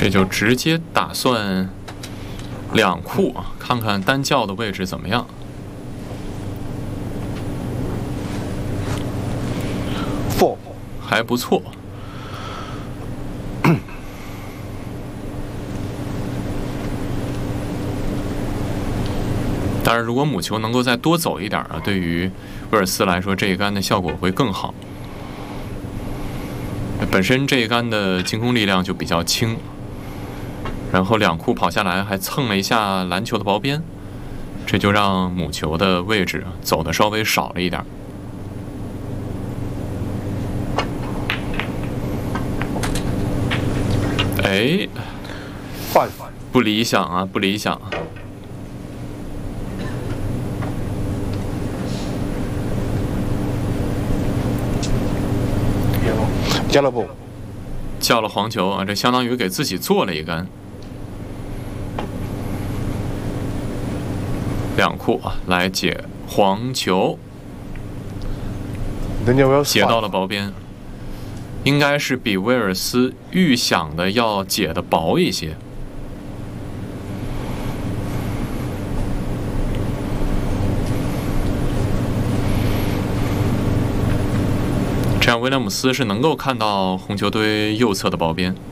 这就直接打算两库啊，看看单教的位置怎么样。 4 还不错。当然，如果母球能够再多走一点啊，对于威尔斯来说，这一杆的效果会更好。本身这一杆的进攻力量就比较轻，然后两库跑下来还蹭了一下篮球的薄边，这就让母球的位置走的稍微少了一点。哎， 5 不理想啊，不理想。 Yellow 叫了黄球啊，这相当于给自己做了一杆。两库啊，来解黄球，解到了薄边，应该是比威尔斯预想的要解的薄一些。这样威廉姆斯是能够看到红球堆右侧的薄边。